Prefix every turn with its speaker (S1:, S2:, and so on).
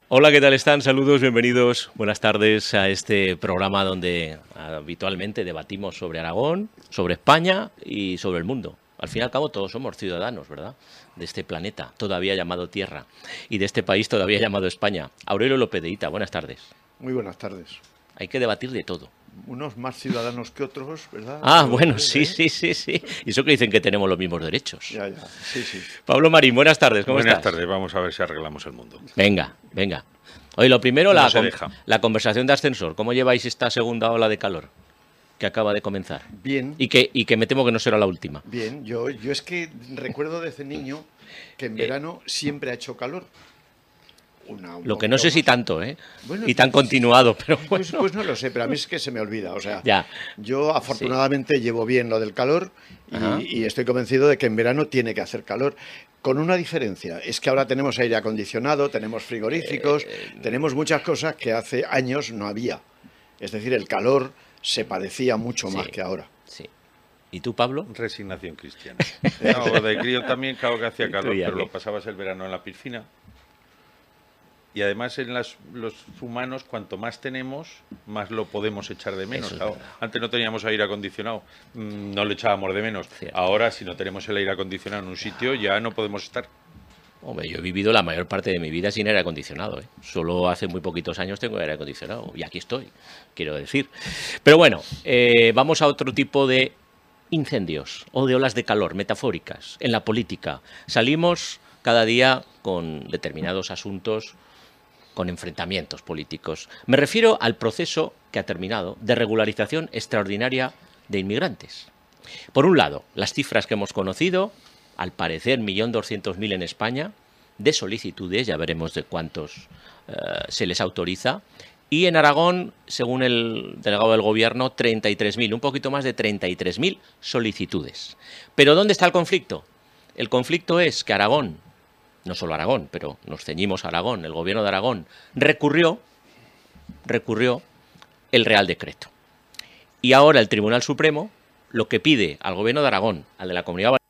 S1: Hola, ¿qué tal están? Saludos, bienvenidos, buenas tardes a este programa donde habitualmente debatimos sobre Aragón, sobre España y sobre el mundo. Al fin y al cabo todos somos ciudadanos, ¿verdad? De este planeta todavía llamado Tierra y de este país todavía llamado España. Aurelio López de Ita, buenas tardes.
S2: Muy buenas tardes.
S1: Hay que debatir de todo.
S2: Unos más ciudadanos que otros, ¿verdad?
S1: Ah, bueno, sí. Y eso que dicen que tenemos los mismos derechos.
S2: Ya, sí.
S1: Pablo Marín, buenas tardes, ¿cómo estás?
S3: Buenas tardes, vamos a ver si arreglamos el mundo.
S1: Venga. Oye, lo primero,
S3: No se deja.
S1: la conversación de ascensor. ¿Cómo lleváis esta segunda ola de calor que acaba de comenzar?
S2: Bien.
S1: Y que me temo que no será la última.
S2: Bien, yo es que recuerdo desde niño que en verano siempre ha hecho calor.
S1: Lo que no sé si tanto, ¿eh?
S2: Bueno,
S1: y tan continuado, pero bueno.
S2: Pues no lo sé, pero a mí es que se me olvida. O sea,
S1: Ya.
S2: yo afortunadamente llevo bien lo del calor y estoy convencido de que en verano tiene que hacer calor. Con una diferencia, es que ahora tenemos aire acondicionado, tenemos frigoríficos, tenemos muchas cosas que hace años no había. Es decir, el calor se padecía mucho más que ahora.
S1: Sí. ¿Y tú, Pablo?
S3: Resignación cristiana. No, de crío también, claro que hacía calor, pero lo pasabas el verano en la piscina. Y además los humanos, cuanto más tenemos, más lo podemos echar de menos. Claro, antes no teníamos aire acondicionado, no lo echábamos de menos.
S1: Cierto.
S3: Ahora, si no tenemos el aire acondicionado en un sitio, ya no podemos estar.
S1: Hombre, yo he vivido la mayor parte de mi vida sin aire acondicionado, ¿eh? Solo hace muy poquitos años tengo aire acondicionado y aquí estoy, quiero decir. Pero bueno, vamos a otro tipo de incendios o de olas de calor metafóricas en la política. Salimos cada día con determinados asuntos, con enfrentamientos políticos. Me refiero al proceso que ha terminado de regularización extraordinaria de inmigrantes. Por un lado, las cifras que hemos conocido, al parecer 1.200.000 en España, de solicitudes, ya veremos de cuántos se les autoriza, y en Aragón, según el delegado del Gobierno, 33.000, un poquito más de 33.000 solicitudes. ¿Pero dónde está el conflicto? El conflicto es que Aragón, no solo Aragón, pero nos ceñimos a Aragón, el Gobierno de Aragón recurrió el Real Decreto. Y ahora el Tribunal Supremo lo que pide al Gobierno de Aragón, al de la Comunidad